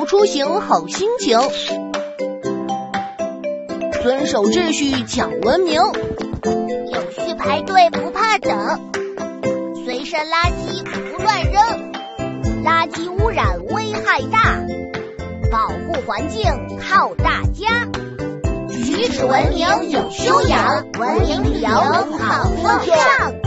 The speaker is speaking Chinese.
出行好心情。遵守秩序讲文明， 有序排队不怕等，随身垃圾不乱扔，垃圾污染危害大，保护环境靠大家。举止文明有修养，文明旅游好风尚。